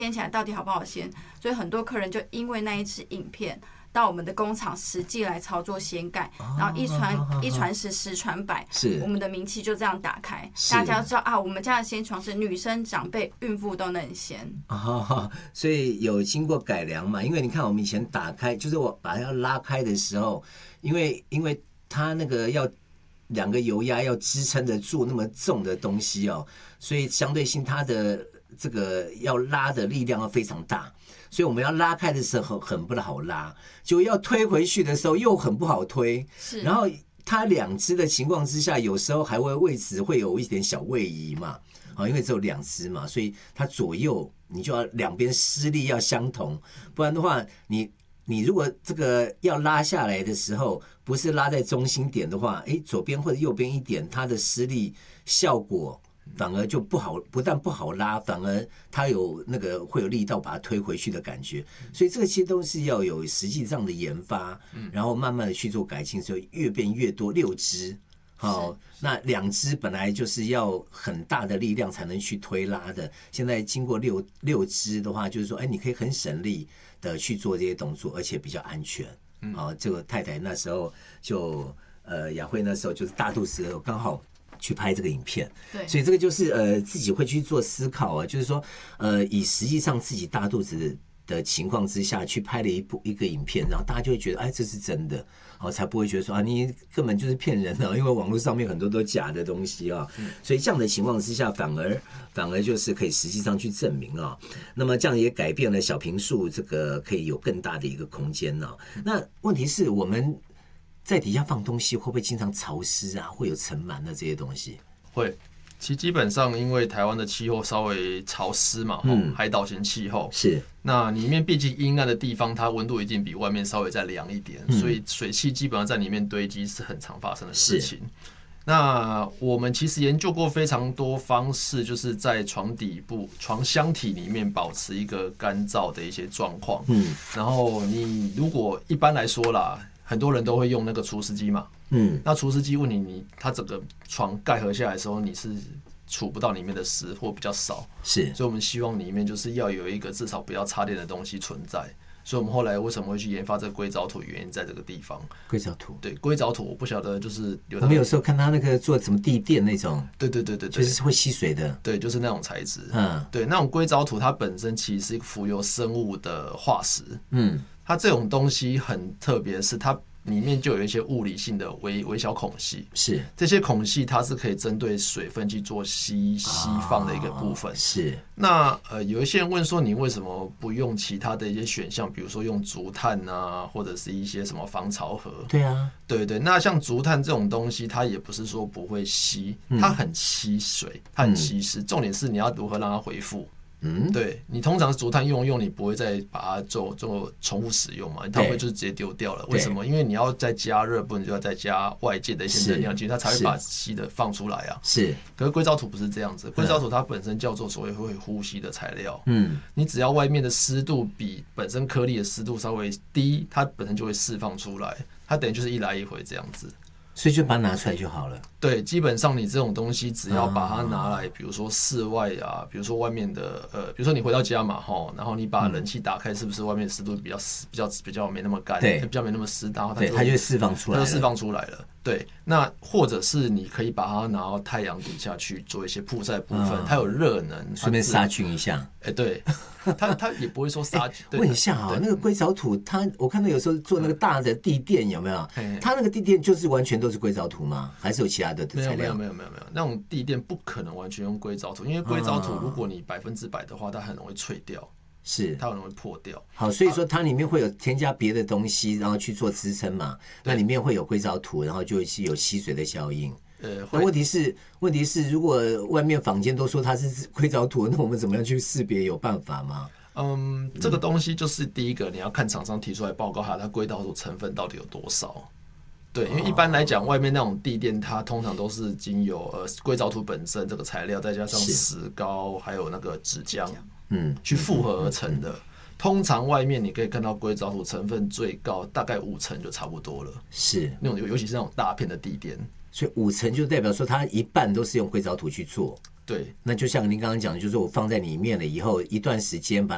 掀起来到底好不好掀，所以很多客人就因为那一支影片到我们的工厂实际来操作掀盖，然后一传十，十传百，我们的名气就这样打开，大家知道啊，我们家的掀床是女生、长辈、孕妇都能掀。 所以有经过改良嘛？因为你看我们以前打开，就是我把它要拉开的时候，因为它那个要2个油压要支撑得住那么重的东西哦，所以相对性它的这个要拉的力量要非常大。所以我们要拉开的时候很不好拉，就要推回去的时候又很不好推。然后它2只的情况之下，有时候还会位置会有一点小位移嘛，因为只有2只嘛，所以它左右你就要两边施力要相同，不然的话，你如果这个要拉下来的时候，不是拉在中心点的话，左边或者右边一点，它的施力效果反而就不好，不但不好拉，反而它有那个会有力道把它推回去的感觉。所以这些都是要有实际上的研发，然后慢慢的去做改进，所以越变越多，6只。好，那2只本来就是要很大的力量才能去推拉的，现在经过六只的话，就是说，你可以很省力的去做这些动作，而且比较安全。这个太太那时候就雅慧那时候就是大肚子的时候刚好去拍这个影片， 对， 所以这个就是自己会去做思考啊，就是说以实际上自己大肚子的情况之下去拍了一个影片，然后大家就会觉得这是真的，才不会觉得说你根本就是骗人的，因为网络上面很多都假的东西啊，所以这样的情况之下反而就是可以实际上去证明啊，那么这样也改变了小坪数这个可以有更大的一个空间啊。那问题是我们在底下放东西会不会经常潮湿啊？会有尘螨的这些东西？ 会，其实基本上因为台湾的气候稍微潮湿嘛，海岛型气候是， 那里面毕竟阴暗的地方，它温度一定比外面稍微再凉一点，所以水汽基本上在里面堆积是很常发生的事情。那我们其实研究过非常多方式，就是在床底部、床箱体里面保持一个干燥的一些状况。然后你如果一般来说啦，很多人都会用那个除湿机嘛。那除湿机问它整个床盖合下来的时候，你是储不到里面的湿或比较少。 是， 所以我们希望里面就是要有一个至少不要插电的东西存在。所以我们后来为什么会去研发这个硅藻土，原因在这个地方。 硅藻土， 对，硅藻土我不晓得，就是我们有时候看它那个做什么地垫那种， 对， 就是会吸水的， 对，就是那种材质。对，那种硅藻土它本身其实是一个浮游生物的化石。它这种东西很特别的是它里面就有一些物理性的微小孔隙， 是这些孔隙它是可以针对水分去做稀放的一个部分。 是， 那有一些人问说，你为什么不用其他的一些选项，比如说用竹炭啊，或者是一些什么防潮盒？ 对啊， 对，那像竹炭这种东西，它也不是说不会吸，它很吸水，它很吸湿，重点是你要如何让它恢复。对，你通常竹炭用，你不会再把它做重复使用嘛？它会就是直接丢掉了。为什么？因为你要再加热，不然就要再加外界的一些能量进去，它才会把吸的放出来啊。是。可是硅藻土不是这样子，硅藻土它本身叫做所谓会呼吸的材料。你只要外面的湿度比本身颗粒的湿度稍微低，它本身就会释放出来。它等于就是一来一回这样子。 所以就把它拿出来就好了。 对，基本上你这种东西只要把它拿来，比如说室外啊，比如说外面的比如说你回到家嘛，然后你把冷气打开，是不是外面湿度比较没那么干，比较没那么湿，然后它就释放出来了， 它就释放出来了。对，那或者是你可以把它拿到太阳底下去做一些曝晒部分，它有热能， 顺便杀菌一下。 对，它也不会说杀菌。 问一下啊，那个硅藻土，我看到有时候做那个大的地垫有没有？它那个地垫就是完全都是硅藻土吗？还是有其他的材料？ 没有，那种地垫不可能完全用硅藻土，因为硅藻土如果你100%的话，它很容易脆掉。是，它很容易破掉。 好，所以说它里面会有添加别的东西，然后去做支撑嘛。那里面会有硅藻土，然后就有吸水的效应。那问题是，如果外面坊间都说它是硅藻土，那我们怎么样去识别？有办法吗？ 这个东西就是第一个，你要看厂商提出来报告它硅藻土成分到底有多少。对，因为一般来讲，外面那种地垫，它通常都是经由硅藻土本身这个材料，再加上石膏，还有那个纸浆。去复合而成的。通常外面你可以看到硅藻土成分最高大概50%就差不多了。是那种尤其是那种大片的地垫， 所以50%就代表说它一半都是用硅藻土去做。 对， 那就像您刚刚讲的，就是我放在里面了以后一段时间把